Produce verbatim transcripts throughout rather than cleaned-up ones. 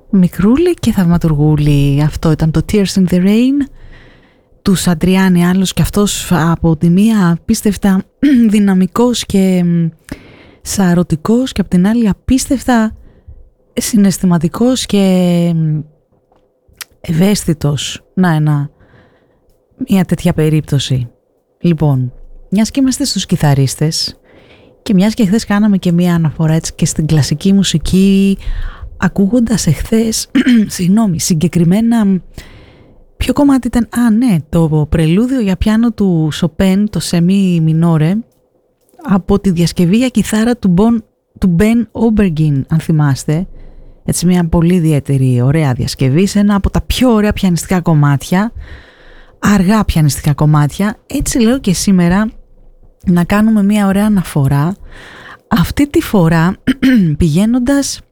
Μικρούλη και θαυματουργούλη. Αυτό ήταν το Tears in the Rain του Σαντριάνη, άλλος και αυτός από τη μία απίστευτα δυναμικός και σαρωτικός και από την άλλη απίστευτα συναισθηματικός και ευαίσθητος. Να, ένα, μια τέτοια περίπτωση. Λοιπόν, μιας και είμαστε στους κιθαρίστες και μιας και χθες κάναμε και μια αναφορά έτσι και στην κλασική μουσική, ακούγοντας εχθές, συγγνώμη, συγκεκριμένα, ποιο κομμάτι ήταν, α ναι, το πρελούδιο για πιάνο του Σοπέν, το σεμί μινόρε, από τη διασκευή για κιθάρα του, bon, του Ben Obergin, αν θυμάστε, έτσι μια πολύ ιδιαίτερη ωραία διασκευή, σε ένα από τα πιο ωραία πιανιστικά κομμάτια, αργά πιανιστικά κομμάτια. Έτσι λέω και σήμερα να κάνουμε μια ωραία αναφορά, αυτή τη φορά πηγαίνοντας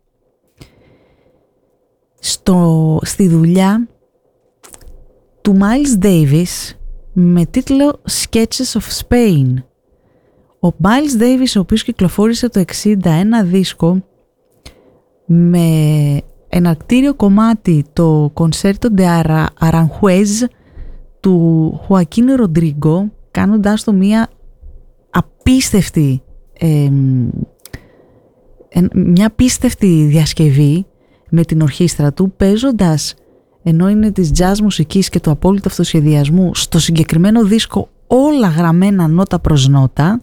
στο, στη δουλειά του Miles Davis με τίτλο Sketches of Spain. Ο Miles Davis, ο οποίος κυκλοφόρησε το εξήντα ένα δίσκο με εναρκτήριο κομμάτι το Concerto de Aranjuez του Joaquín Rodrigo, κάνοντάς το μια απίστευτη ε, ε, μια απίστευτη διασκευή με την ορχήστρα του, παίζοντας, ενώ είναι της jazz μουσικής και του απόλυτου αυτοσχεδιασμού, στο συγκεκριμένο δίσκο όλα γραμμένα νότα προς νότα,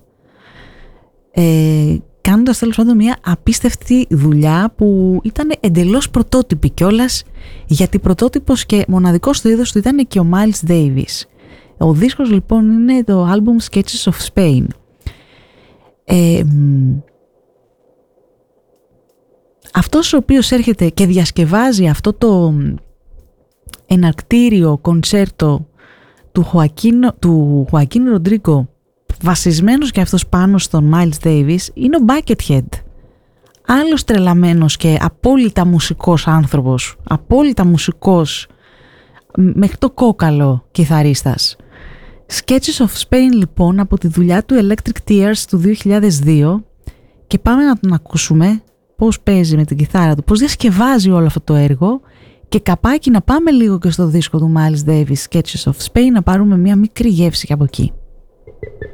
ε, κάνοντας τέλος πάντων μια απίστευτη δουλειά που ήταν εντελώς πρωτότυπη κιόλας, γιατί πρωτότυπος και μοναδικός στο είδος του ήταν και ο Miles Davis. Ο δίσκος λοιπόν είναι το album Sketches of Spain. Ε, αυτός ο οποίος έρχεται και διασκευάζει αυτό το εναρκτήριο κονσέρτο του Joaquín, του Joaquín Rodrigo, βασισμένος και αυτός πάνω στον Miles Davis, είναι ο Buckethead. Άλλος τρελαμένος και απόλυτα μουσικός άνθρωπος, απόλυτα μουσικός μέχρι το κόκαλο κιθαρίστας. Sketches of Spain λοιπόν, από τη δουλειά του Electric Tears του δύο χιλιάδες δύο, και πάμε να τον ακούσουμε πώς παίζει με την κιθάρα του, πώς διασκευάζει όλο αυτό το έργο, και καπάκι να πάμε λίγο και στο δίσκο του Miles Davis Sketches of Spain, να πάρουμε μια μικρή γεύση και από εκεί.